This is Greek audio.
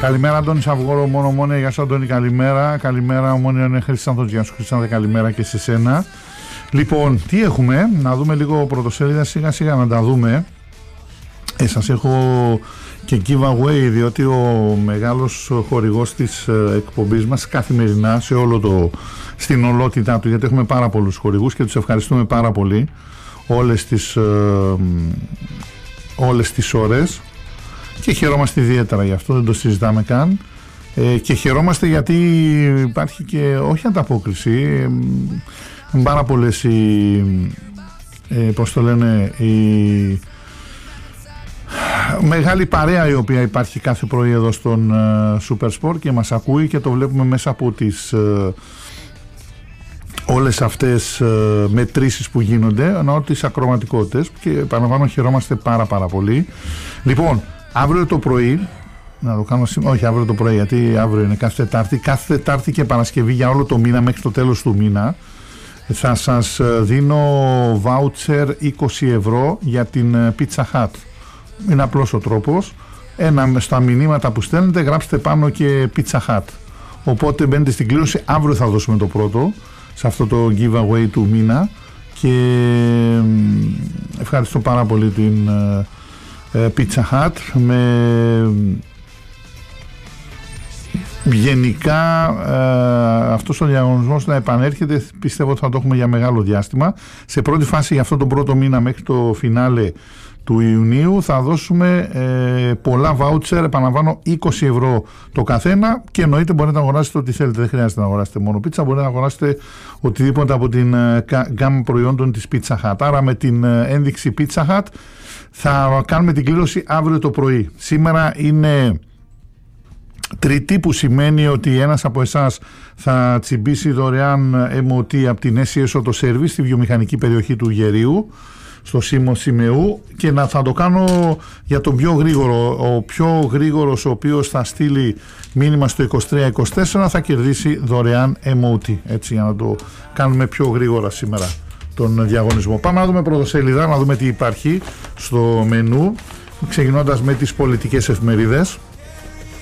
Καλημέρα, Αντώνη Αυγόρο, μόνο Ομόνια. Γεια σου, Αντώνη, καλημέρα. Καλημέρα, Ομόνια, είναι Χρυσάνθος. Γεια σου, Χρυσάνθε, καλημέρα και σε σένα. Λοιπόν, τι έχουμε, να δούμε λίγο πρωτοσέλιδα, σιγά σιγά να τα δούμε. Σας έχω και giveaway, διότι ο μεγάλος χορηγός της εκπομπής μας καθημερινά στην ολότητά του, γιατί έχουμε πάρα πολλούς χορηγούς και τους ευχαριστούμε πάρα πολύ όλες τις ώρες και χαιρόμαστε ιδιαίτερα γι' αυτό, δεν το συζητάμε καν, και χαιρόμαστε γιατί υπάρχει και όχι ανταπόκριση, πάρα πολλές η μεγάλη παρέα η οποία υπάρχει κάθε πρωί εδώ στον Supersport και μας ακούει και το βλέπουμε μέσα από τις όλες αυτές μετρήσεις που γίνονται, εννοώ τις ακροματικότητες, και επαναλαμβάνω χαιρόμαστε πάρα πολύ. Λοιπόν, αύριο το πρωί, να το κάνω σήμερα, όχι αύριο το πρωί, γιατί αύριο είναι κάθε Τετάρτη και Παρασκευή για όλο το μήνα μέχρι το τέλος του μήνα, θα σας δίνω voucher 20 ευρώ για την Pizza Hut. Είναι απλός ο τρόπος. Στα μηνύματα που στέλνετε γράψτε πάνω και Pizza Hut. Οπότε μπαίνετε στην κλήρωση. Αύριο θα δώσουμε το πρώτο σε αυτό το giveaway του μήνα. Και ευχαριστώ πάρα πολύ την Pizza Hut. Γενικά αυτός ο διαγωνισμός να επανέρχεται, πιστεύω ότι θα το έχουμε για μεγάλο διάστημα. Σε πρώτη φάση για αυτό τον πρώτο μήνα μέχρι το φινάλε του Ιουνίου θα δώσουμε πολλά voucher, επαναλαμβάνω 20 ευρώ το καθένα, και εννοείται μπορείτε να αγοράσετε ό,τι θέλετε, δεν χρειάζεται να αγοράσετε μόνο πίτσα, μπορείτε να αγοράσετε οτιδήποτε από την γκάμα προϊόντων της Pizza Hut. Άρα με την ένδειξη Pizza Hut θα κάνουμε την κλήρωση αύριο το πρωί. Σήμερα είναι Τρίτη, που σημαίνει ότι ένας από εσάς θα τσιμπήσει δωρεάν MOT από την SES Auto Service στη βιομηχανική περιοχή του Γερίου, στο Σίμω Σιμεού, και θα το κάνω για τον πιο γρήγορο. Ο πιο γρήγορος ο οποίος θα στείλει μήνυμα στο 2324 θα κερδίσει δωρεάν MOT. Έτσι, για να το κάνουμε πιο γρήγορα σήμερα τον διαγωνισμό. Πάμε να δούμε πρωτοσέλιδα, να δούμε τι υπάρχει στο μενού, ξεκινώντας με τις πολιτικές εφημερίδες.